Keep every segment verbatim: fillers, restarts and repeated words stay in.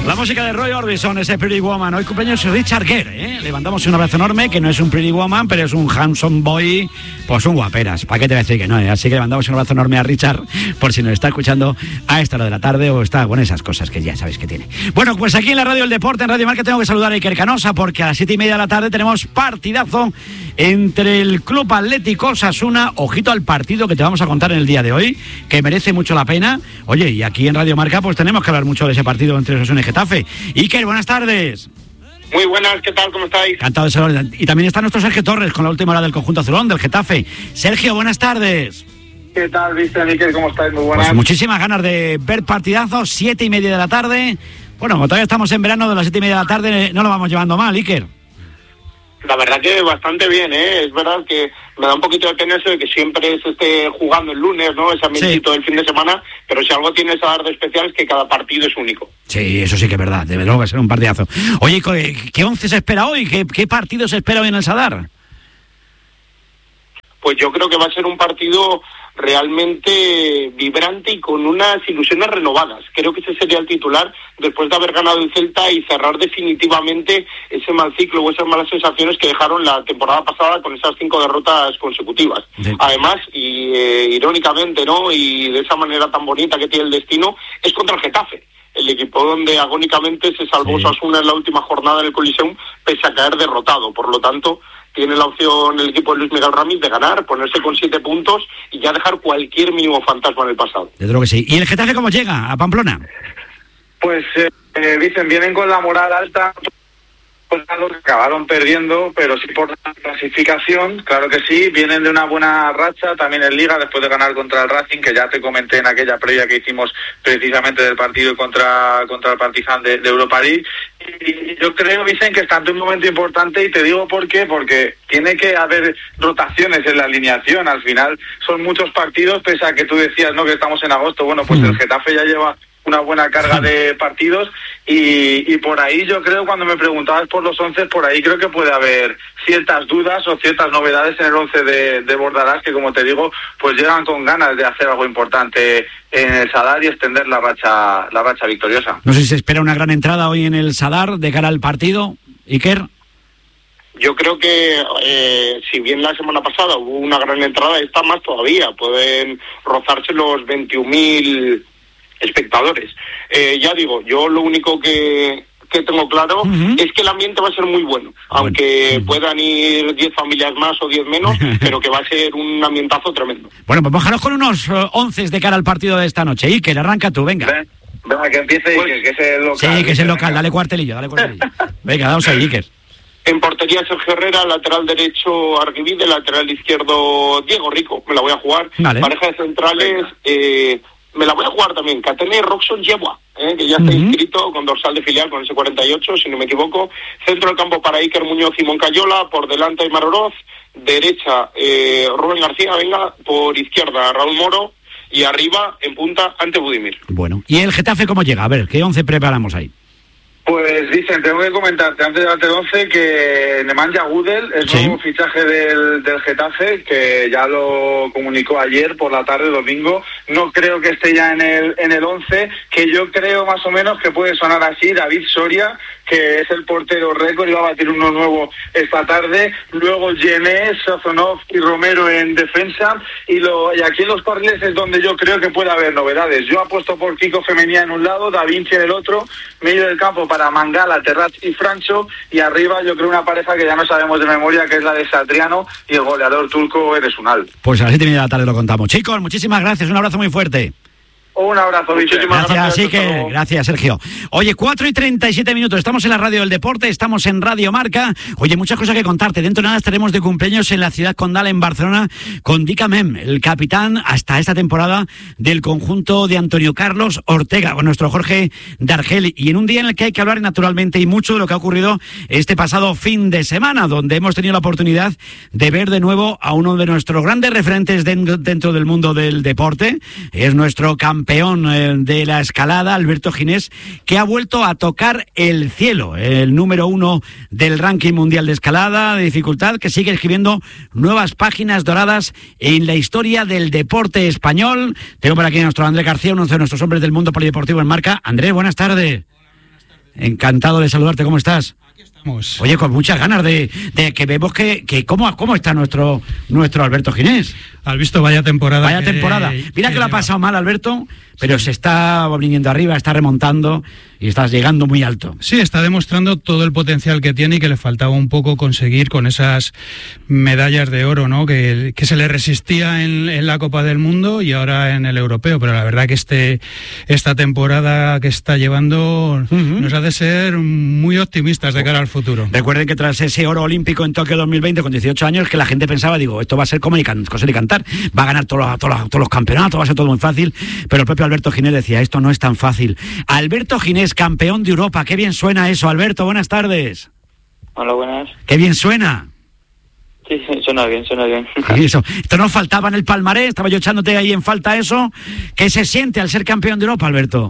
La música de Roy Orbison, ese Pretty Woman. Hoy cumpleaños Richard Gere, ¿eh? Le mandamos un abrazo enorme, que no es un Pretty Woman, pero es un handsome boy, pues un guaperas. ¿Para qué te voy a decir que no? ¿eh? Así que le mandamos un abrazo enorme a Richard, por si nos está escuchando a esta hora de la tarde o está, bueno, esas cosas que ya sabéis que tiene. Bueno, pues aquí en la Radio del Deporte, en Radio Marca, tengo que saludar a Iker Canosa, porque a las siete y media de la tarde tenemos partidazo entre el Club Atlético Osasuna. Ojito al partido que te vamos a contar en el día de hoy, que merece mucho la pena. Oye, y aquí en Radio Marca pues tenemos que hablar mucho de ese partido entre Osasuna y Getafe. Iker, buenas tardes. Muy buenas, ¿qué tal? ¿Cómo estáis? Encantado de saludar. Y también está nuestro Sergio Torres con la última hora del conjunto azulón, del Getafe. Sergio, buenas tardes. ¿Qué tal, Vicente, Iker? ¿Cómo estáis? Muy buenas. Pues muchísimas ganas de ver partidazos, siete y media de la tarde. Bueno, como todavía estamos en verano, de las siete y media de la tarde no lo vamos llevando mal, Iker. La verdad que bastante bien, ¿eh? Es verdad que me da un poquito de pena eso de que siempre se esté jugando el lunes, ¿no? Ese ambientito sí. del fin de semana, pero si algo tiene esa dar de especial es que cada partido es único. Sí, eso sí que es verdad, debe luego ser un partidazo. Oye, ¿qué once se espera hoy? ¿Qué, qué partido se espera hoy en el Sadar? Pues yo creo que va a ser un partido realmente vibrante y con unas ilusiones renovadas. Creo que ese sería el titular después de haber ganado el Celta y cerrar definitivamente ese mal ciclo o esas malas sensaciones que dejaron la temporada pasada con esas cinco derrotas consecutivas. Sí. Además, y eh, irónicamente, ¿no? Y de esa manera tan bonita que tiene el destino, es contra el Getafe, el equipo donde agónicamente se salvó sí. Osasuna en la última jornada en el Coliseum, pese a caer derrotado. Por lo tanto, tiene la opción el equipo de Luis Miguel Ramírez de ganar, ponerse con siete puntos y ya dejar cualquier mínimo fantasma en el pasado. Yo creo que sí. ¿Y el Getafe cómo llega a Pamplona? Pues, eh, eh, dicen, vienen con la moral alta. Acabaron perdiendo, pero sí por la clasificación, claro que sí, vienen de una buena racha también en Liga después de ganar contra el Racing, que ya te comenté en aquella previa que hicimos precisamente del partido contra contra el Partizan de, de Europa League. Y yo creo, dicen que está ante un momento importante, y te digo por qué, porque tiene que haber rotaciones en la alineación. Al final son muchos partidos, pese a que tú decías, ¿no?, que estamos en agosto. Bueno, pues el Getafe ya lleva una buena carga de partidos y, y por ahí yo creo, cuando me preguntabas por los once, por ahí creo que puede haber ciertas dudas o ciertas novedades en el once de, de Bordalás, que como te digo, pues llegan con ganas de hacer algo importante en el Sadar y extender la racha, la racha victoriosa. No sé si se espera una gran entrada hoy en el Sadar de cara al partido, Iker. Yo creo que eh, si bien la semana pasada hubo una gran entrada, esta más todavía, pueden rozarse los veintiún mil espectadores. Eh, ya digo, yo lo único que, que tengo claro uh-huh. es que el ambiente va a ser muy bueno, ah, aunque bueno. puedan ir diez familias más o diez menos, pero que va a ser un ambientazo tremendo. Bueno, pues bájanos con unos uh, once de cara al partido de esta noche. Iker, arranca tú, venga. Ven, venga, que empiece pues, Iker, que es el local. Sí, que es el local, venga. dale cuartelillo, dale cuartelillo. Venga, vamos ahí, Iker. En portería Sergio Herrera, lateral derecho Arguibide, lateral izquierdo Diego Rico, me la voy a jugar. Vale. Pareja de centrales, eh, me la voy a jugar también, Catene Roxon Yebua, eh, que ya está uh-huh. inscrito con dorsal de filial con ese cuarenta y ocho, si no me equivoco. Centro del campo para Iker Muñoz y Moncayola, por delante Aymar Oroz, derecha eh, Rubén García, venga, por izquierda Raúl Moro y arriba en punta ante Budimir. Bueno, ¿y el Getafe cómo llega? A ver, ¿qué once preparamos ahí? Pues dicen, tengo que comentarte antes de el once que Nemanja Gudel es sí. nuevo fichaje del, del Getafe, que ya lo comunicó ayer por la tarde, domingo. No creo que esté ya en el en el once, que yo creo más o menos que puede sonar así: David Soria, que es el portero récord y va a batir uno nuevo esta tarde. Luego Jenés, Sazonov y Romero en defensa. Y, lo, y aquí en los carriles es donde yo creo que puede haber novedades. Yo apuesto por Kiko Femenía en un lado, Da Vinci en el otro, medio del campo para para Mangala, Terrat y Francho, y arriba yo creo una pareja que ya no sabemos de memoria, que es la de Satriano y el goleador turco Eresunal. Pues a las siete y media de la tarde lo contamos. Chicos, muchísimas gracias, un abrazo muy fuerte. Un abrazo, muchísimas gracias. Así que, gracias, Sergio. Oye, cuatro y treinta y siete minutos, estamos en la Radio del Deporte, estamos en Radio Marca. Oye, muchas cosas que contarte. Dentro de nada estaremos de cumpleaños en la ciudad condal, en Barcelona, con Dica Mem, el capitán hasta esta temporada del conjunto de Antonio Carlos Ortega, con nuestro Jorge D'Argel. Y en un día en el que hay que hablar naturalmente y mucho de lo que ha ocurrido este pasado fin de semana, donde hemos tenido la oportunidad de ver de nuevo a uno de nuestros grandes referentes dentro del mundo del deporte. Es nuestro campeón campeón de la escalada, Alberto Ginés, que ha vuelto a tocar el cielo, el número uno del ranking mundial de escalada de dificultad, que sigue escribiendo nuevas páginas doradas en la historia del deporte español. Tengo por aquí a nuestro Andrés García, uno de nuestros hombres del mundo polideportivo en Marca. Andrés, buenas tardes. encantado de saludarte, ¿cómo estás? Aquí estamos. Oye, con muchas ganas de, de que vemos que, que cómo, cómo está nuestro, nuestro Alberto Ginés. Has visto, vaya temporada. Vaya que, temporada. Mira que, que lo ha pasado mal, Alberto, pero sí. se está viniendo arriba, está remontando y estás llegando muy alto. Sí, está demostrando todo el potencial que tiene y que le faltaba un poco conseguir con esas medallas de oro, ¿no? Que, que se le resistía en, en la Copa del Mundo y ahora en el Europeo. Pero la verdad que este esta temporada que está llevando uh-huh. nos hace ser muy optimistas de cara al futuro. Recuerden que tras ese oro olímpico en Tokio dos mil veinte con dieciocho años, que la gente pensaba, digo, esto va a ser como coser y cantar, va a ganar todos los, todos, los, todos los campeonatos, va a ser todo muy fácil, pero el propio Alberto Ginés decía, esto no es tan fácil. Alberto Ginés, campeón de Europa, qué bien suena eso. Alberto, buenas tardes. Hola, buenas. Qué bien suena. Sí, suena bien, suena bien. Sí, eso. Esto nos faltaba en el palmarés, estaba yo echándote ahí en falta eso. ¿Qué se siente al ser campeón de Europa, Alberto?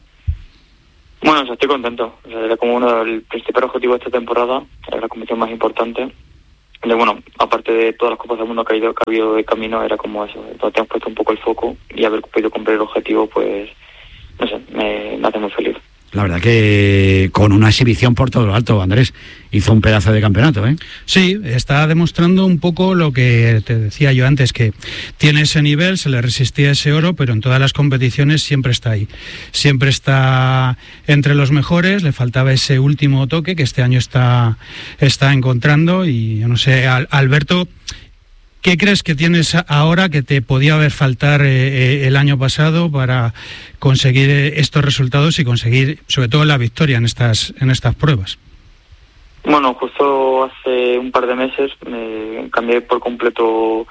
Bueno, o sea, estoy contento. O sea, era como uno del principal objetivo de esta temporada, era la competición más importante. De, bueno, aparte de todas las copas del mundo que ha ido, que ha habido de camino, era como eso, donde te hemos puesto un poco el foco y haber podido cumplir el objetivo, pues, no sé, me, me hace muy feliz. La verdad que con una exhibición por todo lo alto, Andrés, hizo un pedazo de campeonato, ¿eh? Sí, está demostrando un poco lo que te decía yo antes, que tiene ese nivel, se le resistía ese oro, pero en todas las competiciones siempre está ahí. Siempre está entre los mejores, le faltaba ese último toque que este año está, está encontrando y yo no sé, Alberto, ¿qué crees que tienes ahora que te podía haber faltar eh, el año pasado para conseguir estos resultados y conseguir, sobre todo, la victoria en estas en estas pruebas? Bueno, justo hace un par de meses me cambié por completo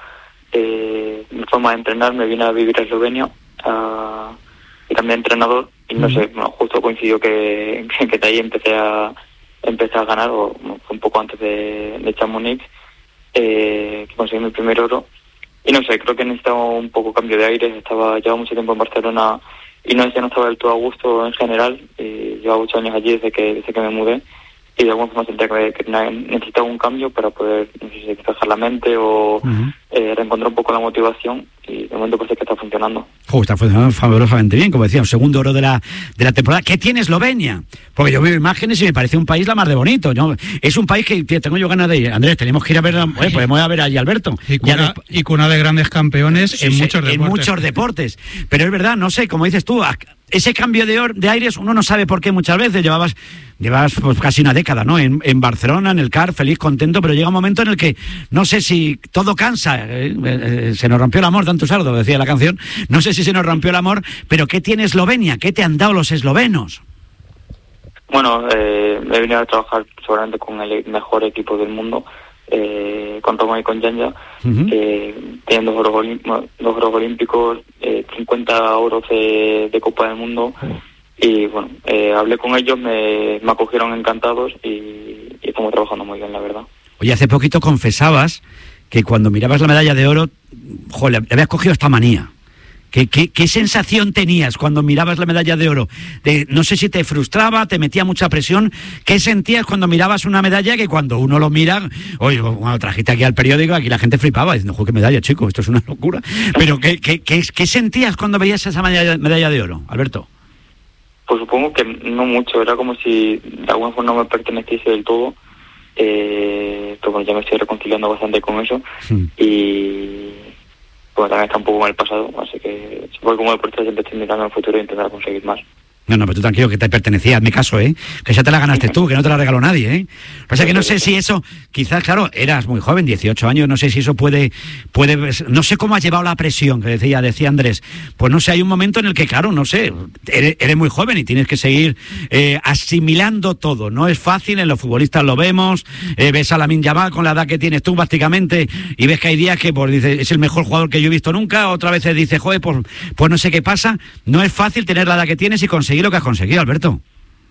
eh, mi forma de entrenar, me vine a vivir a Eslovenia a, y cambié de entrenador y no uh-huh. sé, bueno, justo coincidió que, que, que de ahí empecé a, empecé a ganar, o bueno, un poco antes de, de Chamonix. Eh, que conseguí mi primer oro y no sé, creo que necesitaba un poco cambio de aire. Estaba llevaba mucho tiempo en Barcelona y no, ya no estaba del todo a gusto en general, y llevaba ocho años allí desde que desde que me mudé y de alguna forma sentía que, que necesitaba un cambio para poder, no sé si despejar la mente o uh-huh. eh, reencontrar un poco la motivación, y de momento parece que está funcionando. Oh, está funcionando fabulosamente bien, como decía, un segundo oro de la de la temporada. ¿Qué tiene Eslovenia? Porque yo veo imágenes y me parece un país la más de bonito, ¿no? Es un país que tío, tengo yo ganas de ir. Andrés, tenemos que ir a ver, oye, podemos ir a ver allí Alberto. Y cuna, de, y cuna de grandes campeones sí, en sí, muchos deportes. En muchos deportes. Pero es verdad, no sé, como dices tú, ese cambio de, or, de aires uno no sabe por qué muchas veces. Llevabas llevabas pues, casi una década, ¿no? En, en Barcelona, en el C A R, feliz, contento, pero llega un momento en el que no sé si todo cansa. Eh, eh, se nos rompió el amor, tanto sardo, decía la canción. No sé si se nos rompió el amor, pero ¿qué tiene Eslovenia? ¿Qué te han dado los eslovenos? Bueno, eh, he venido a trabajar seguramente con el mejor equipo del mundo, eh, con Roma y con Janja, uh-huh. eh, tienen dos oros, olim- dos oros olímpicos, eh, cincuenta oros de, de Copa del Mundo, uh-huh. y bueno, eh, hablé con ellos, me, me acogieron encantados y, y estamos trabajando muy bien, la verdad. Oye, hace poquito confesabas que cuando mirabas la medalla de oro, joder, le habías cogido esta manía. ¿Qué, qué, ¿Qué sensación tenías cuando mirabas la medalla de oro? De, no sé si te frustraba, te metía mucha presión. ¿Qué sentías cuando mirabas una medalla que cuando uno lo mira, oye, cuando trajiste aquí al periódico, aquí la gente flipaba diciendo, joder, qué medalla, chico, esto es una locura. Pero ¿qué, qué, qué, qué sentías cuando veías esa medalla, medalla de oro, Alberto? Pues supongo que no mucho, era como si de alguna forma no me perteneciese del todo. Eh, pero bueno, ya me estoy reconciliando bastante con eso. Hmm. Y... bueno, también está un poco en el pasado, así que supongo que como deportista siempre estoy mirando al futuro e intentar conseguir más. No, no, pero tú tranquilo, que te pertenecía, hazme caso, ¿eh? Que ya te la ganaste tú, que no te la regaló nadie, ¿eh? O sea que no sé si eso, quizás, claro, eras muy joven, dieciocho años, no sé si eso puede, puede, no sé cómo has llevado la presión, que decía, decía Andrés. Pues no sé, hay un momento en el que, claro, no sé, eres, eres muy joven y tienes que seguir eh, asimilando todo. No es fácil, en los futbolistas lo vemos, eh, ves a Lamine Yamal con la edad que tienes tú prácticamente y ves que hay días que, pues, dices, es el mejor jugador que yo he visto nunca, otra vez dices, joder, pues, pues no sé qué pasa. No es fácil tener la edad que tienes y conseguir lo que has conseguido, Alberto.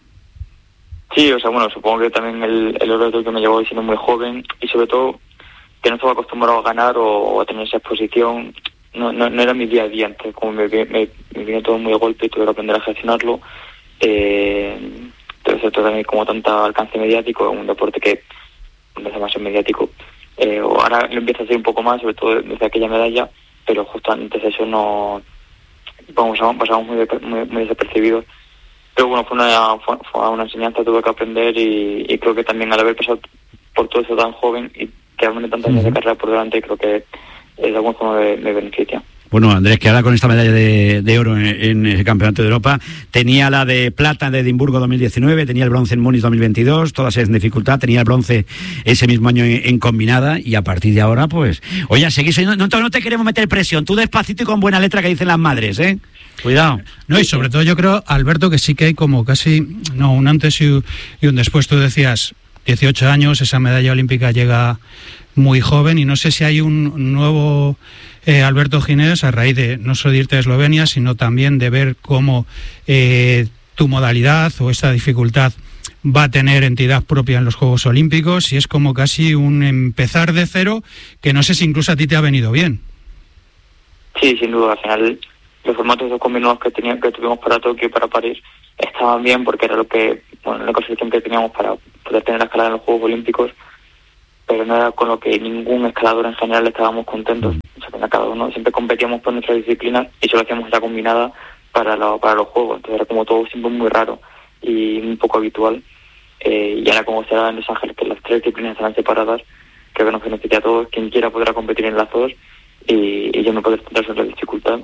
Sí, o sea, bueno, supongo que también el, el oro que me llevó siendo muy joven y sobre todo que no estaba acostumbrado a ganar o, o a tener esa exposición, no, no, no era mi día a día, entonces como me, me, me vino todo muy de golpe y tuve que aprender a gestionarlo. Eh, entonces también como tanta alcance mediático, un deporte que empieza más en mediático, eh, ahora lo empieza a ser un poco más, sobre todo desde aquella medalla, pero justo antes de eso no, vamos, pasamos muy, muy, muy desapercibidos. pero bueno, fue una, fue, fue una enseñanza, tuve que aprender y, y creo que también al haber pasado por todo eso tan joven y quedarme tantos años uh-huh. de carrera por delante, creo que de alguna forma me, me beneficia. Bueno, Andrés, que ahora con esta medalla de, de oro en, en el Campeonato de Europa, tenía la de plata de Edimburgo dos mil diecinueve, tenía el bronce en Múnich dos mil veintidós, todas en dificultad, tenía el bronce ese mismo año en, en combinada, y a partir de ahora, pues, oye, seguís, no, no, no te queremos meter presión, tú despacito y con buena letra, que dicen las madres, ¿eh? Cuidado. No, y sobre todo yo creo, Alberto, que sí que hay como casi, no, un antes y, y un después. Tú decías, dieciocho años, esa medalla olímpica llega muy joven, y no sé si hay un nuevo eh, Alberto Ginés a raíz de no solo de irte a Eslovenia, sino también de ver cómo eh, tu modalidad o esta dificultad va a tener entidad propia en los Juegos Olímpicos, y es como casi un empezar de cero que no sé si incluso a ti te ha venido bien. Sí, sin duda, al final los formatos de combinados que tenían, que tuvimos para Tokio y para París estaban bien, porque era lo que, bueno, la concepción que teníamos para poder tener la escalada en los Juegos Olímpicos, pero no era con lo que ningún escalador en general estábamos contentos. O sea, que cada uno siempre competíamos por nuestra disciplina y solo hacíamos esa combinada para, la, para los Juegos. Entonces era como todo siempre muy raro y un poco habitual. Eh, y ahora, como será en Los Ángeles, que las tres disciplinas estarán separadas, creo que nos beneficia a todos. Quien quiera podrá competir en las dos, y, y yo me podré centrar sobre la dificultad.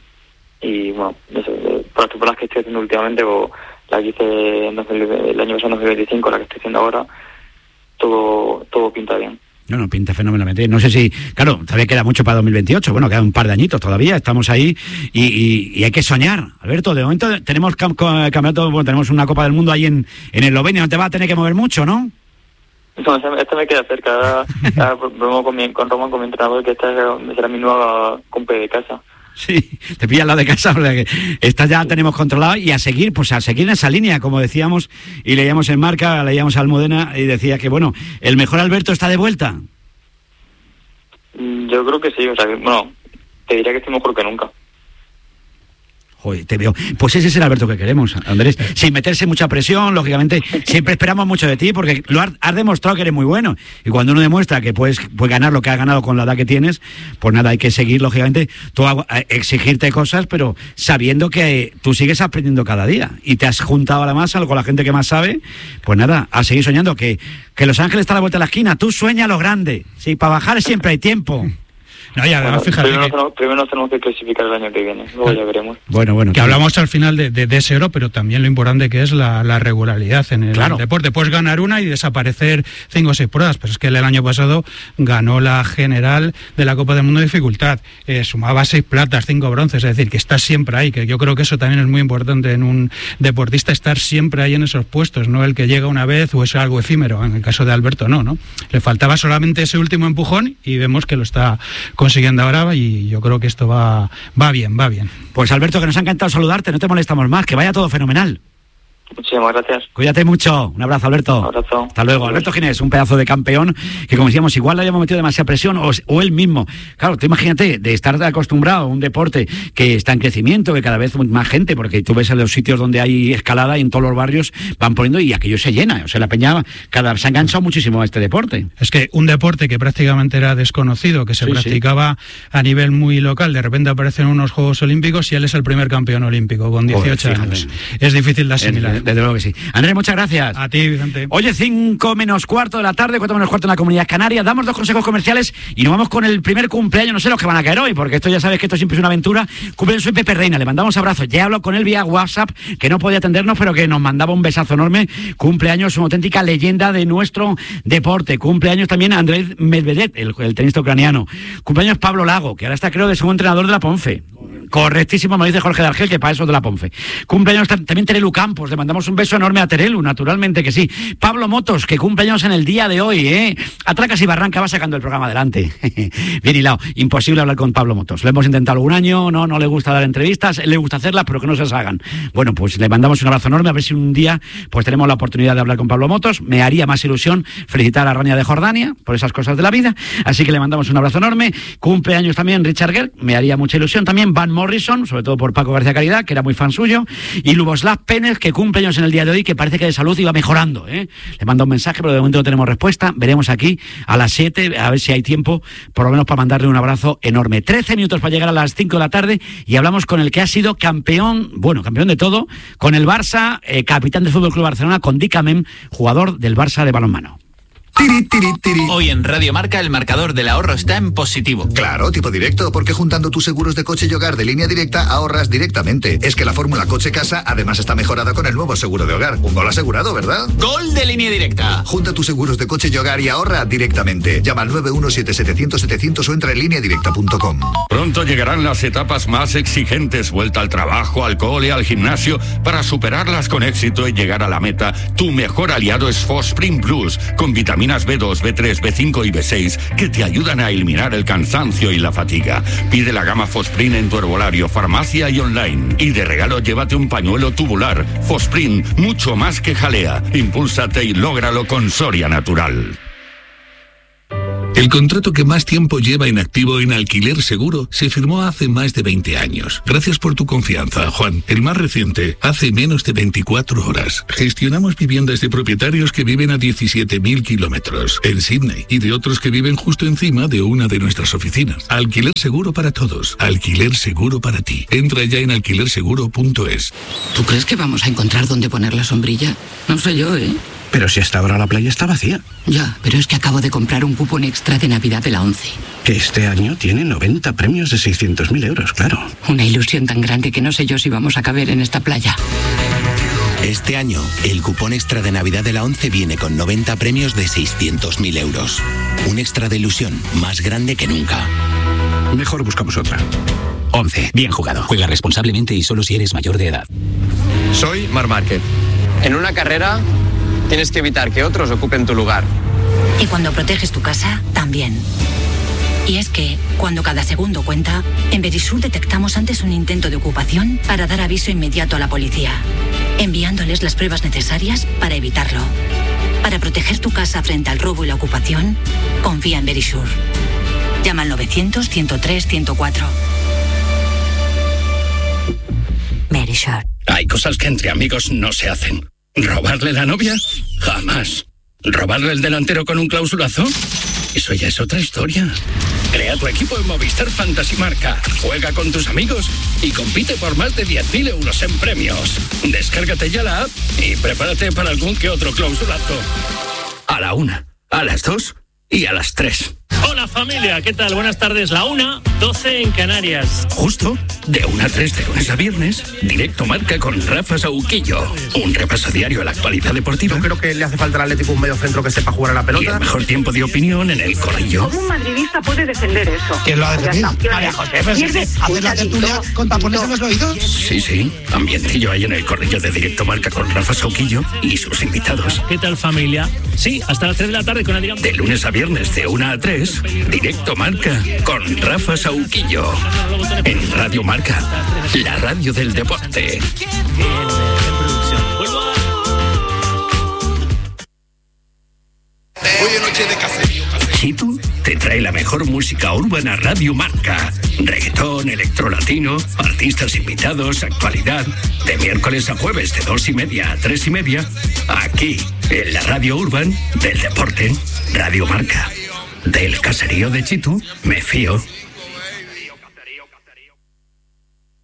Y bueno, no sé, por las temporadas que estoy haciendo últimamente, o la que hice en el año pasado, dos mil veinticinco, la que estoy haciendo ahora, todo todo pinta bien. No, no, pinta fenomenalmente. No sé si, claro, todavía queda mucho para dos mil veintiocho, bueno, quedan un par de añitos todavía, estamos ahí, y, y, y hay que soñar, Alberto. De momento tenemos cam- campeonato, bueno, tenemos una Copa del Mundo ahí en, en Eslovenia, no te va a tener que mover mucho, ¿no? No, esta me queda cerca. Ahora broma con, mi, con Roman, con mi entrenador, que esta será mi nueva compa de casa. Sí, te pillas la de casa, o sea que esta ya tenemos controlada, y a seguir, pues a seguir en esa línea, como decíamos, y leíamos en Marca, leíamos a Almudena, y decía que, bueno, ¿el mejor Alberto está de vuelta? Yo creo que sí, o sea, que, bueno, te diría que estoy mejor que nunca. Joder, te veo. Pues ese es el Alberto que queremos, Andrés. Sin meterse mucha presión, lógicamente, siempre esperamos mucho de ti, porque lo has, has demostrado que eres muy bueno. Y cuando uno demuestra que puedes, puedes ganar lo que has ganado con la edad que tienes, pues nada, hay que seguir, lógicamente, tú a, a exigirte cosas, pero sabiendo que tú sigues aprendiendo cada día. Y te has juntado a la masa con la gente que más sabe, pues nada, a seguir soñando, que, que Los Ángeles está a la vuelta de la esquina. Tú sueña lo grande. Sí, para bajar siempre hay tiempo. No, y además, bueno, fíjate primero, que... tenemos, primero nos tenemos que clasificar el año que viene, luego ya veremos. Bueno, bueno. Que hablamos al final de, de, de ese oro, pero también lo importante que es la, la regularidad en el claro. deporte. Puedes ganar una y desaparecer cinco o seis pruebas, pero es que él el año pasado ganó la general de la Copa del Mundo de dificultad, eh, sumaba seis platas, cinco bronces, es decir, que está siempre ahí, que yo creo que eso también es muy importante en un deportista, estar siempre ahí en esos puestos, no el que llega una vez o es algo efímero. En el caso de Alberto no, ¿no? Le faltaba solamente ese último empujón y vemos que lo está consiguiendo ahora, y yo creo que esto va, va bien, va bien. Pues Alberto, que nos ha encantado saludarte, no te molestamos más, que vaya todo fenomenal. Muchísimas gracias. Cuídate mucho. Un abrazo, Alberto. Un abrazo. Hasta luego. Alberto Ginés, un pedazo de campeón que, como decíamos, igual le hayamos metido demasiada presión, o, o él mismo. Claro, tú imagínate, de estar acostumbrado a un deporte que está en crecimiento, que cada vez más gente, porque tú ves en los sitios donde hay escalada y en todos los barrios van poniendo, y aquello se llena. O sea, la peña cada se ha enganchado muchísimo a este deporte. Es que un deporte que prácticamente era desconocido, que se sí, practicaba sí. a nivel muy local, de repente aparecen unos Juegos Olímpicos y él es el primer campeón olímpico con dieciocho Joder, años. Es difícil de asimilar. Desde, desde luego que sí. Andrés, muchas gracias. A ti, Vicente. Oye, cinco menos cuarto de la tarde, cuatro menos cuarto en la Comunidad Canaria. Damos dos consejos comerciales y nos vamos con el primer cumpleaños. No sé los que van a caer hoy, porque esto ya sabes que esto siempre es una aventura. Cumpleaños soy Pepe Reina, le mandamos abrazos. Ya hablo con él vía WhatsApp, que no podía atendernos, pero que nos mandaba un besazo enorme. Cumpleaños, una auténtica leyenda de nuestro deporte. Cumpleaños también Andrés Medvedev, el, el tenista ucraniano. Cumpleaños Pablo Lago, que ahora está, creo, de segundo entrenador de la Ponfe. Correctísimo, me dice Jorge de Argel, que para eso es de la Ponfe. Cumpleaños también Terelu Campos, le mandamos un beso enorme a Terelu, naturalmente que sí. Pablo Motos, que cumpleaños en el día de hoy, ¿eh? Atracas y Barranca va sacando el programa adelante. Bien hilado, imposible hablar con Pablo Motos. Lo hemos intentado algún año, no, no le gusta dar entrevistas, le gusta hacerlas, pero que no se las hagan. Bueno, pues le mandamos un abrazo enorme, a ver si un día pues tenemos la oportunidad de hablar con Pablo Motos. Me haría más ilusión felicitar a Rania de Jordania por esas cosas de la vida, así que le mandamos un abrazo enorme. Cumpleaños también Richard Gere, me haría mucha ilusión también. Van Morrison, sobre todo por Paco García Caridad, que era muy fan suyo, y Luboslav Penes, que cumple años en el día de hoy, que parece que de salud iba mejorando, ¿eh? Le manda un mensaje, pero de momento no tenemos respuesta. Veremos aquí a las siete, a ver si hay tiempo, por lo menos para mandarle un abrazo enorme. trece minutos para llegar a las cinco de la tarde y hablamos con el que ha sido campeón, bueno, campeón de todo, con el Barça, eh, capitán del F C Barcelona, con Dick Amem, jugador del Barça de balonmano. Tiri, tiri, tiri. Hoy en Radio Marca el marcador del ahorro está en positivo. Claro, tipo directo, porque juntando tus seguros de coche y hogar de Línea Directa ahorras directamente. Es que la fórmula coche-casa además está mejorada con el nuevo seguro de hogar. Un gol asegurado, ¿verdad? ¡Gol de Línea Directa! Junta tus seguros de coche y hogar y ahorra directamente. Llama al nueve uno siete siete cero cero siete cero cero o entra en línea directa punto com. Pronto llegarán las etapas más exigentes, vuelta al trabajo, al cole, al gimnasio, para superarlas con éxito y llegar a la meta. Tu mejor aliado es Fosprint Plus, con vitaminas B dos, B tres, B cinco y B seis que te ayudan a eliminar el cansancio y la fatiga. Pide la gama Fosprint en tu herbolario, farmacia y online. Y de regalo llévate un pañuelo tubular. Fosprint, mucho más que jalea. Impúlsate y lógralo con Soria Natural. El contrato que más tiempo lleva en activo en Alquiler Seguro se firmó hace más de veinte años. Gracias por tu confianza, Juan. El más reciente, hace menos de veinticuatro horas. Gestionamos viviendas de propietarios que viven a diecisiete mil kilómetros en Sydney y de otros que viven justo encima de una de nuestras oficinas. Alquiler Seguro para todos. Alquiler Seguro para ti. Entra ya en alquiler seguro punto es. ¿Tú crees que vamos a encontrar dónde poner la sombrilla? No sé yo, ¿eh? Pero si hasta ahora la playa está vacía. Ya, pero es que acabo de comprar un cupón extra de Navidad de la ONCE. Que este año tiene noventa premios de seiscientos mil euros, claro. Una ilusión tan grande que no sé yo si vamos a caber en esta playa. Este año, el cupón extra de Navidad de la ONCE viene con noventa premios de seiscientos mil euros. Un extra de ilusión más grande que nunca. Mejor buscamos otra. ONCE, bien jugado. Juega responsablemente y solo si eres mayor de edad. Soy Marc Márquez. En una carrera tienes que evitar que otros ocupen tu lugar. Y cuando proteges tu casa, también. Y es que, cuando cada segundo cuenta, en Verisur detectamos antes un intento de ocupación para dar aviso inmediato a la policía, enviándoles las pruebas necesarias para evitarlo. Para proteger tu casa frente al robo y la ocupación, confía en Verisur. Llama al novecientos, ciento tres, ciento cuatro. Verisur. Hay cosas que entre amigos no se hacen. ¿Robarle la novia? Jamás. ¿Robarle el delantero con un clausulazo? Eso ya es otra historia. Crea tu equipo en Movistar Fantasy Marca. Juega con tus amigos y compite por más de diez mil euros en premios. Descárgate ya la app y prepárate para algún que otro clausulazo. A la una, a las dos y a las tres. Hola familia, ¿qué tal? Buenas tardes. La una, doce en Canarias. Justo, de una a tres de lunes a viernes, Directo Marca con Rafa Sauquillo. Un repaso diario a la actualidad deportiva. Yo creo que le hace falta al Atlético un medio centro que sepa jugar a la pelota. Y el mejor tiempo de opinión en el corrillo. ¿Cómo un madridista puede defender eso? ¿Quién lo ha defendido? María José, ¿hacer la tertulia con tapones en los oídos? Sí, sí, ambientillo ahí en el corrillo de Directo Marca con Rafa Sauquillo y sus invitados. ¿Qué tal familia? Sí, hasta las tres de la tarde con Adrián. De lunes a viernes de una a tres, Directo Marca con Rafa Sauquillo. En Radio Marca, la radio del deporte. Oye, noche de caserío. Chitu te trae la mejor música urbana Radio Marca. Reggaetón, electrolatino, artistas invitados, actualidad. De miércoles a jueves de dos y media a tres y media. Aquí, en la radio urban del deporte. Radio Marca. Del caserío de Chitu, me fío.